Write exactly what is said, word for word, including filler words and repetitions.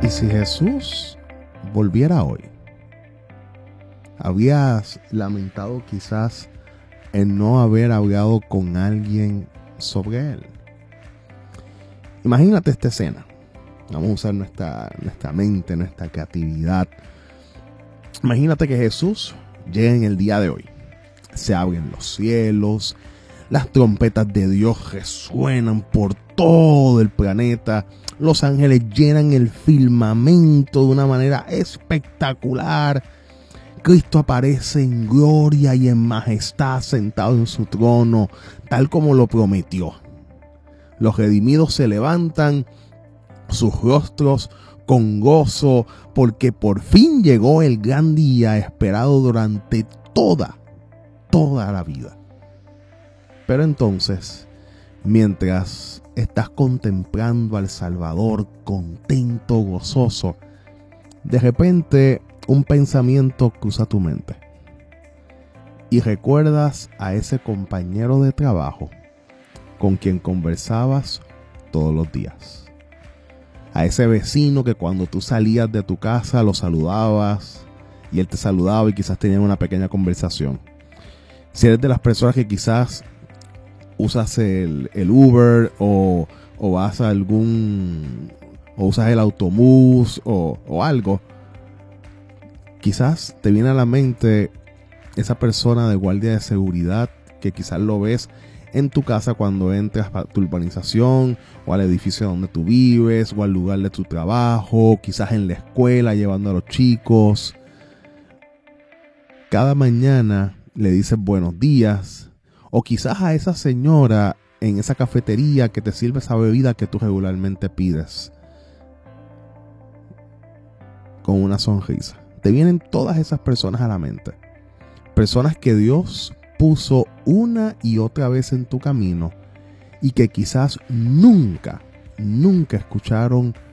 ¿Y si Jesús volviera hoy? ¿Habrías lamentado quizás en no haber hablado con alguien sobre él? Imagínate esta escena. Vamos a usar nuestra, nuestra mente, nuestra creatividad. Imagínate que Jesús llega en el día de hoy. Se abren los cielos, las trompetas de Dios resuenan por todo el planeta. Los ángeles llenan el firmamento de una manera espectacular. Cristo aparece en gloria y en majestad sentado en su trono, tal como lo prometió. Los redimidos se levantan sus rostros con gozo, porque por fin llegó el gran día esperado durante toda, toda la vida. Pero entonces, mientras estás contemplando al Salvador contento, gozoso, de repente un pensamiento cruza tu mente y recuerdas a ese compañero de trabajo con quien conversabas todos los días, a ese vecino que cuando tú salías de tu casa lo saludabas y él te saludaba y quizás tenían una pequeña conversación. Si eres de las personas que quizás usas el, el Uber o, o vas a algún o usas el autobús o, o algo, quizás te viene a la mente esa persona de guardia de seguridad que quizás lo ves en tu casa cuando entras a tu urbanización o al edificio donde tú vives o al lugar de tu trabajo, quizás en la escuela llevando a los chicos. Cada mañana le dices buenos días, o quizás a esa señora en esa cafetería que te sirve esa bebida que tú regularmente pides con una sonrisa. Te vienen todas esas personas a la mente. Personas que Dios puso una y otra vez en tu camino y que quizás nunca, nunca escucharon